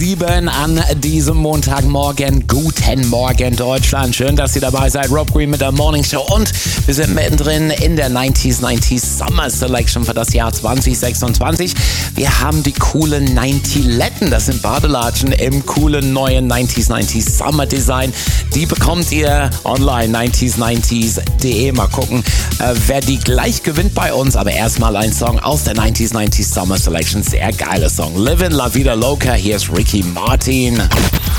7 an diesem Montagmorgen. Guten Morgen, Deutschland. Schön, dass ihr dabei seid. Rob Green mit der Morning Show. Und wir sind mittendrin in der 90s Summer Selection für das Jahr 2026. Wir haben die coolen 90letten. Das sind Badelatschen im coolen neuen 90s Summer Design. Die bekommt ihr online, 90s90s.de. Mal gucken, wer die gleich gewinnt bei uns. Aber erstmal ein Song aus der 90s Summer Selection. Sehr geiler Song. Livin' La Vida Loca. Hier ist Ricky Martin.